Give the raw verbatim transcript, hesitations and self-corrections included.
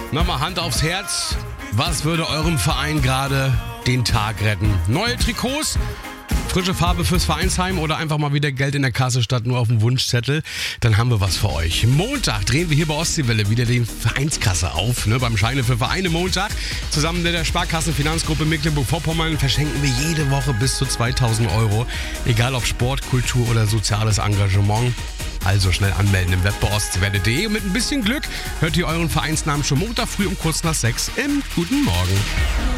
Nochmal Hand aufs Herz. Was würde eurem Verein gerade den Tag retten? Neue Trikots? Frische Farbe fürs Vereinsheim oder einfach mal wieder Geld in der Kasse statt nur auf dem Wunschzettel? Dann haben wir was für euch. Montag drehen wir hier bei Ostseewelle wieder die Vereinskasse auf. Ne? Beim Scheine für Vereine Montag. Zusammen mit der Sparkassenfinanzgruppe Mecklenburg-Vorpommern verschenken wir jede Woche bis zu zweitausend Euro. Egal ob Sport, Kultur oder soziales Engagement. Also schnell anmelden im Web bei ostseewelle punkt de. Und mit ein bisschen Glück hört ihr euren Vereinsnamen schon Montag früh um kurz nach sechs im Guten Morgen.